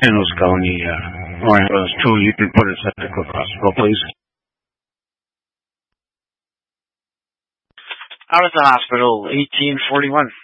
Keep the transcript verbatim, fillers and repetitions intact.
Los County, uh, or those two you can put us at the Cliff Hospital, please. Out of the hospital, eighteen forty-one.